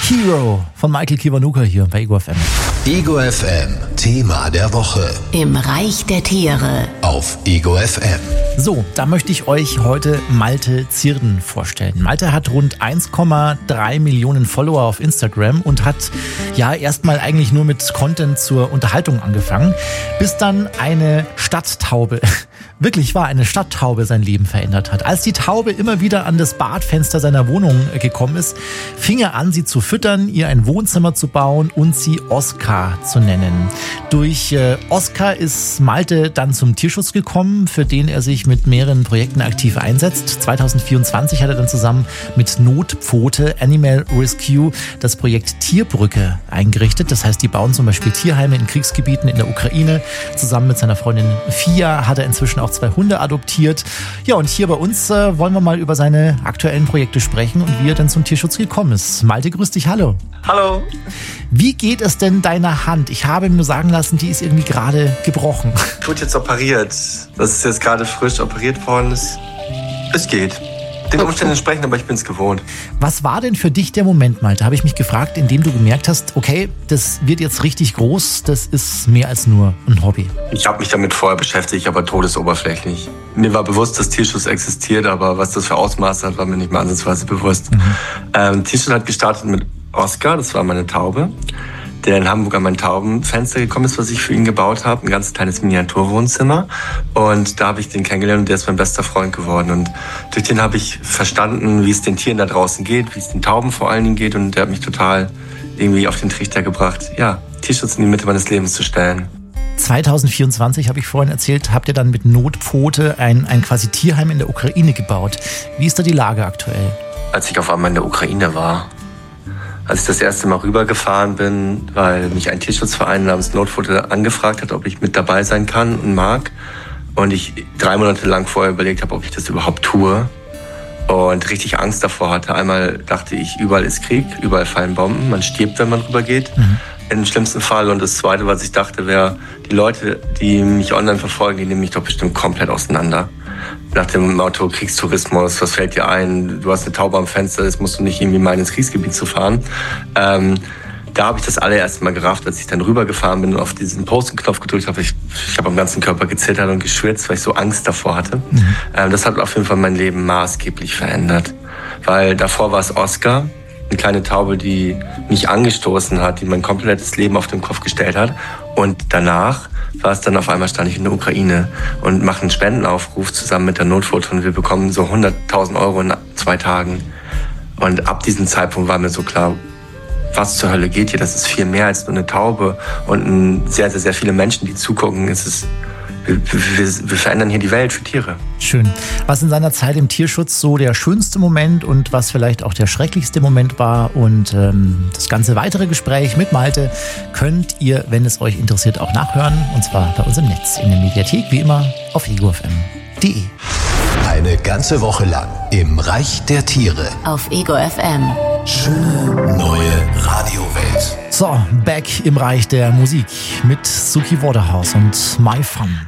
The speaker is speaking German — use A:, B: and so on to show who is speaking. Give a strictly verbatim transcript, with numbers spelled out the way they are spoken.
A: Hero von Michael Kiwanuka hier bei Ego F M.
B: Ego F M, Thema der Woche.
C: Im Reich der Tiere.
B: Auf Ego F M.
A: So, da möchte ich euch heute Malte Zierden vorstellen. Malte hat rund eins Komma drei Millionen Follower auf Instagram und hat ja erstmal eigentlich nur mit Content zur Unterhaltung angefangen, bis dann eine Stadttaube, wirklich wahr, eine Stadttaube sein Leben verändert hat. Als die Taube immer wieder an das Badfenster seiner Wohnung gekommen ist, fing er an, sie zu füttern, ihr ein Wohnzimmer zu bauen und sie Oscar zu nennen. Durch äh, Oscar ist Malte dann zum Tierschutz gekommen, für den er sich mit mehreren Projekten aktiv einsetzt. zwanzig vierundzwanzig hat er dann zusammen mit Notpfote Animal Rescue das Projekt Tierbrücke eingerichtet. Das heißt, die bauen zum Beispiel Tierheime in Kriegsgebieten in der Ukraine. Zusammen mit seiner Freundin Fia hat er inzwischen auch zwei Hunde adoptiert. Ja, und hier bei uns äh, wollen wir mal über seine aktuellen Projekte sprechen und wie er denn zum Tierschutz gekommen ist. Malte, grüß dich, hallo.
D: Hallo.
A: Wie geht es denn deiner Hand? Ich habe mir sagen lassen, die ist irgendwie gerade gebrochen.
D: Wird jetzt operiert. Das ist jetzt gerade frisch operiert worden. Es, es geht. Den Umständen entsprechend, aber ich bin es gewohnt.
A: Was war denn für dich der Moment, Malte? Habe ich mich gefragt, indem du gemerkt hast, okay, das wird jetzt richtig groß, das ist mehr als nur ein Hobby.
D: Ich habe mich damit vorher beschäftigt, aber todesoberflächlich. Mir war bewusst, dass Tierschutz existiert, aber was das für Ausmaße hat, war mir nicht mal ansatzweise bewusst. Mhm. Ähm, Tierschutz hat gestartet mit Oscar, das war meine Taube, der in Hamburg an mein Taubenfenster gekommen ist, was ich für ihn gebaut habe. Ein ganz kleines Miniaturwohnzimmer. Und da habe ich den kennengelernt und der ist mein bester Freund geworden. Und durch den habe ich verstanden, wie es den Tieren da draußen geht, wie es den Tauben vor allen Dingen geht. Und der hat mich total irgendwie auf den Trichter gebracht, ja, Tierschutz in die Mitte meines Lebens zu stellen.
A: zwanzig vierundzwanzig, habe ich vorhin erzählt, habt ihr dann mit Notpfote ein, ein quasi Tierheim in der Ukraine gebaut. Wie ist da die Lage aktuell?
D: Als ich auf einmal in der Ukraine war, als ich das erste Mal rübergefahren bin, weil mich ein Tierschutzverein namens Notpfote angefragt hat, ob ich mit dabei sein kann und mag. Und ich drei Monate lang vorher überlegt habe, ob ich das überhaupt tue. Und richtig Angst davor hatte. Einmal dachte ich, überall ist Krieg, überall fallen Bomben, man stirbt, wenn man rübergeht. Mhm. Im schlimmsten Fall. Und das Zweite, was ich dachte, wäre, die Leute, die mich online verfolgen, die nehmen mich doch bestimmt komplett auseinander. Nach dem Motto Kriegstourismus, was fällt dir ein? Du hast eine Taube am Fenster, jetzt musst du nicht irgendwie mal ins Kriegsgebiet zu fahren. Ähm, da habe ich das allererste Mal gerafft, als ich dann rübergefahren bin und auf diesen Posten-Knopf gedrückt habe. Ich, ich habe am ganzen Körper gezittert und geschwitzt, weil ich so Angst davor hatte. Mhm. Ähm, das hat auf jeden Fall mein Leben maßgeblich verändert. Weil davor war es Oscar, eine kleine Taube, die mich angestoßen hat, die mein komplettes Leben auf den Kopf gestellt hat. Und danach war es dann auf einmal, stand ich in der Ukraine und mache einen Spendenaufruf zusammen mit der Notpfote und wir bekommen so hunderttausend Euro in zwei Tagen. Und ab diesem Zeitpunkt war mir so klar, was zur Hölle geht hier? Das ist viel mehr als nur eine Taube und sehr, sehr, sehr viele Menschen, die zugucken. Es ist, wir, wir, wir verändern hier die Welt für Tiere.
A: Schön. Was in seiner Zeit im Tierschutz so der schönste Moment und was vielleicht auch der schrecklichste Moment war und ähm, das ganze weitere Gespräch mit Malte könnt ihr, wenn es euch interessiert, auch nachhören. Und zwar bei uns im Netz, in der Mediathek, wie immer, auf ego f m punkt d e.
B: Eine ganze Woche lang im Reich der Tiere.
C: Auf Ego F M.
B: Schöne neue Radiowelt.
A: So, back im Reich der Musik mit Suki Waterhouse und My Fun.